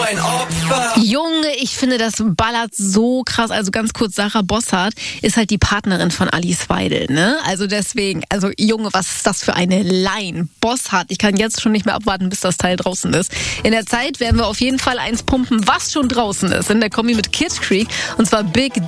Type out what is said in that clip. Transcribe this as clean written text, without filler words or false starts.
kein Opfer. Junge, ich finde, das ballert so krass. Also ganz kurz, Sarah Bossart ist halt die Partnerin von Alice Weidel, ne? Also deswegen, also Junge, was ist das für eine Line? Bossart, ich kann jetzt schon nicht mehr abwarten, bis das Teil draußen ist. In der Zeit werden wir auf jeden Fall eins pumpen, was schon draußen ist, in der Kombi mit Kid Creek, und zwar Big